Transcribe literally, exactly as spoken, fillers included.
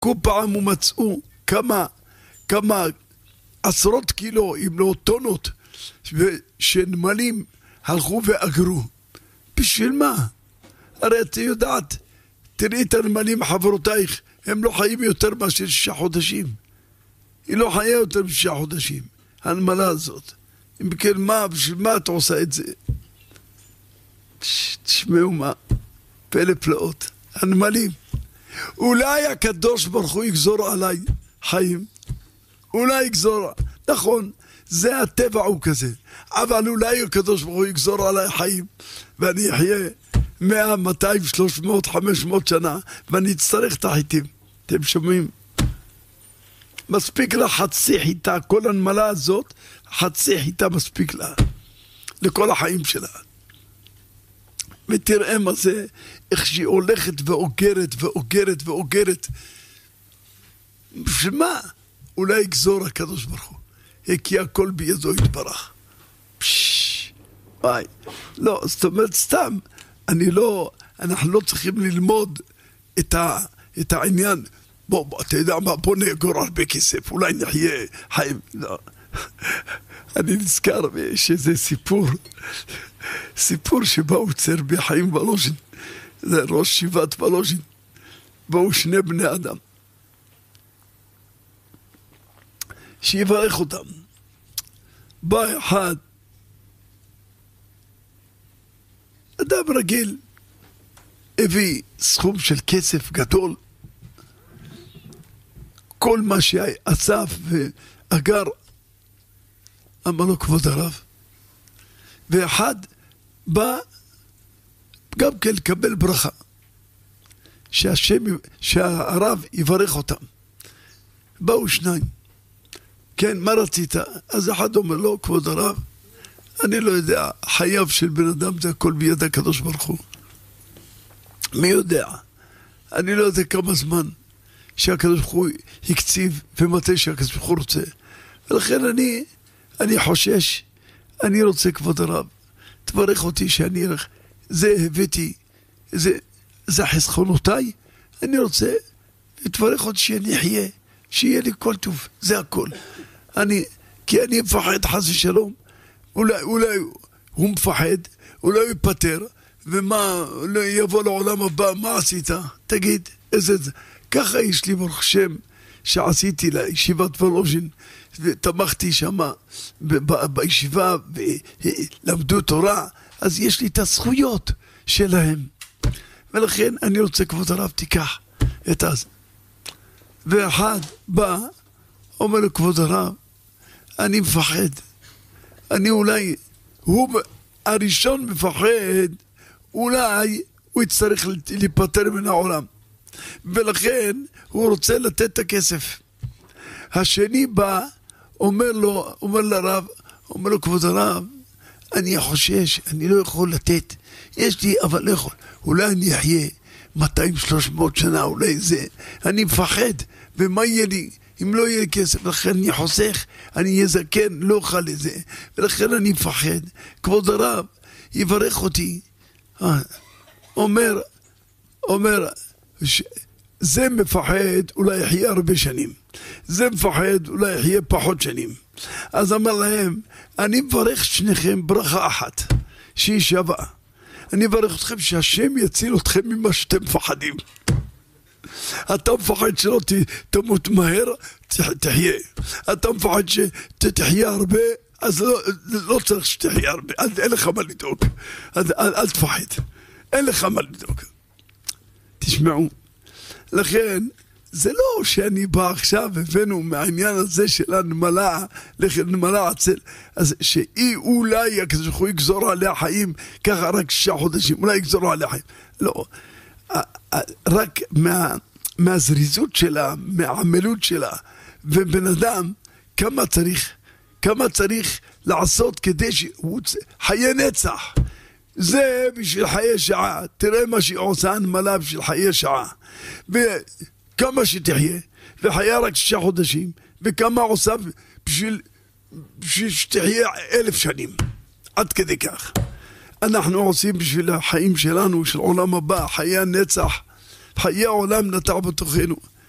כל פעם הוא מצאו כמה, כמה עשרות קילו, אם לא טונות, שנמלים הלכו ואגרו. בשביל מה? הרי את יודעת, תראי את הנמלים חברותייך, הם לא חיים יותר מאשר שישה חודשים. היא לא חיה יותר משישה חודשים, הנמלה הזאת. אם כן מה, בשביל מה את עושה את זה? תשמעו מה, פלא פלאות, הנמלים. אולי הקדוש ברוך הוא יגזור עליי חיים, אולי יגזור, נכון, זה הטבע הוא כזה, אבל אולי הקדוש ברוך הוא יגזור עליי חיים, ואני אחיה מאה, מאתיים, שלוש מאות, חמש מאות שנה, ואני אצטרך את החיטים. אתם שומעים? מספיק לה חצי חיטה, כל הנמלה הזאת, חצי חיטה מספיק לה, לכל החיים שלה. ותראה מה זה, איך שהיא הולכת ואוגרת ואוגרת ואוגרת. בשביל מה? אולי יגזור הקדוש ברוך הוא, כי הכל בידו יתברך. פשש, וואי, לא, זאת אומרת סתם, אני לא, אנחנו לא צריכים ללמוד את, ה, את העניין, בוא, בוא, אתה יודע מה, בוא נאגור הרבה כסף, אולי נחיה חיים, לא. אני נזכר שזה סיפור, סיפור שבאו צר בחיים ולוז'ין, זה ראש שיבת ולוז'ין, באו שני בני אדם, שיברך אותם. בא אחד, אדם רגיל, הביא סכום של כסף גדול, כל מה שאסף ואגר, אמר לו כבוד הרב. ואחד בא גם כן לקבל ברכה, שהשם, שהרב יברך אותם. באו שניים, כן, מה רצית? אז אחד אומר לו, כבוד הרב, אני לא יודע, חייו של בן אדם זה הכל ביד הקדוש ברוך הוא. מי יודע? אני לא יודע כמה זמן שהקדוש ברוך הוא הקציב ומתי שהקדוש ברוך הוא רוצה. ולכן אני, אני חושש, אני רוצה כבוד הרב, תברך אותי שאני אלך, זה הבאתי, זה, זה חסכונותיי, אני רוצה, תברך אותי שאני אחיה, שיהיה לי כל טוב, זה הכל. אני, כי אני מפחד חס ושלום, אולי, אולי הוא מפחד, אולי הוא יפטר, ומה, יבוא לעולם הבא, מה עשית? תגיד, איזה זה. ככה יש לי ברוך שם, שעשיתי לישיבת ולוז'ין, ותמכתי שם בישיבה, ולמדו תורה, אז יש לי את הזכויות שלהם. ולכן אני רוצה כבוד הרב, תיקח את אז. ואחד בא, אומר לו כבוד הרב, אני מפחד. אני אולי, הוא הראשון מפחד, אולי הוא יצטרך להיפטר מן העולם. ולכן הוא רוצה לתת את הכסף. השני בא, אומר לו, אומר לרב, אומר לו כבוד הרב, אני חושש, אני לא יכול לתת. יש לי, אבל לא יכול. אולי אני אחיה מאתיים שלוש מאות שנה, אולי זה. אני מפחד, ומה יהיה לי? אם לא יהיה כסף, לכן אני חוסך, אני אהיה זקן, לא אוכל לזה. ולכן אני מפחד. כבוד הרב, יברך אותי. אומר, אומר, ש... זה מפחד, אולי יחיה הרבה שנים. זה מפחד, אולי יחיה פחות שנים. אז אמר להם, אני מברך שניכם ברכה אחת, שהיא שווה. אני מברך אתכם שהשם יציל אתכם ממה שאתם מפחדים. אתה מפחד שלא תמות מהר, תחיה. אתה מפחד שתחיה הרבה, אז לא, לא צריך שתחיה הרבה. אין לך מה לדאוג. אל, אל, אל תפחד. אין לך מה לדאוג. תשמעו. לכן, זה לא שאני בא עכשיו, הבאנו מהעניין הזה של הנמלה, לנמלה עצל, אז שהיא אולי, כשהוא יגזור עליה חיים, ככה רק שישה חודשים, אולי יגזור עליה חיים. לא. רק מה, מהזריזות שלה, מהעמלות שלה, ובן אדם, כמה צריך, כמה צריך לעשות כדי שהוא חיי נצח. זה בשביל חיי שעה. תראה מה שהיא עושה הנמלה בשביל חיי שעה. וכמה שתחיה, וחיה רק שישה חודשים, וכמה עושה בשביל, בשביל שתחיה אלף שנים. עד כדי כך. אנחנו עושים בשביל החיים שלנו, של עולם הבא, חיי הנצח, חיי העולם נטע בתוכנו.